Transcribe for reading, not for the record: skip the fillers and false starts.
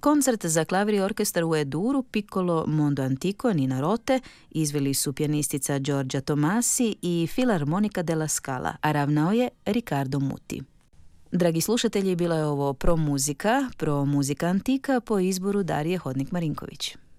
Koncert za klavir i orkestar u E-duru, Piccolo Mondo Antico, Nina Rote, izveli su pijanistica Giorgia Tomasi i Filarmonica della Scala, a ravnao je Riccardo Muti. Dragi slušatelji, bila je ovo Pro Muzika Antika po izboru Darije Hodnik-Marinković.